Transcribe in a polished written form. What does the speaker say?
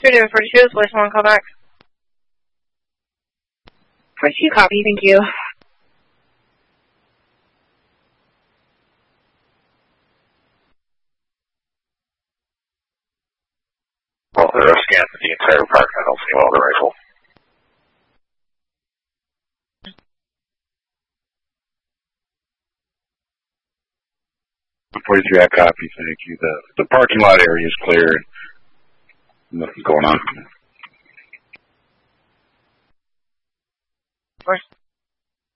doing 42, voicemail call back. 42 copy, thank you. Well, they're scanned the entire park. I don't see the rifle. 43, I copy, thank you. The parking lot area is clear. Nothing's going on. Of course.